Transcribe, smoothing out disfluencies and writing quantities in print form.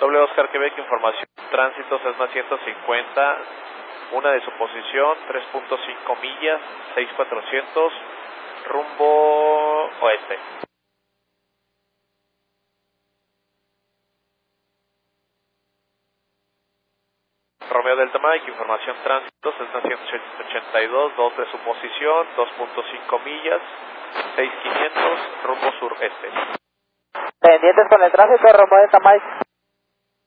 Doble Oscar Quebec, información. Tránsito Cessna 150, una de su posición, 3.5 millas, 6400, rumbo oeste. Romeo Delta Mike, información tránsito, Cessna 182, 2 de su posición, 2.5 millas, 6500, rumbo sureste. Pendientes con el tráfico, Romeo Delta Mike.